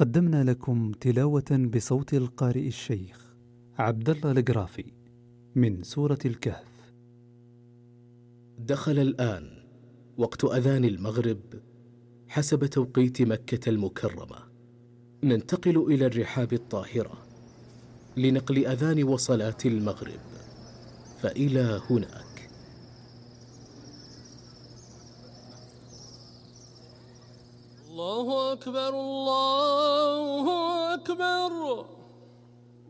قدمنا لكم تلاوة بصوت القارئ الشيخ عبد الله القرافي من سورة الكهف. دخل الآن وقت أذان المغرب حسب توقيت مكة المكرمة. ننتقل إلى الرحاب الطاهرة لنقل أذان وصلاة المغرب، فإلى هناك. الله أكبر الله أكبر.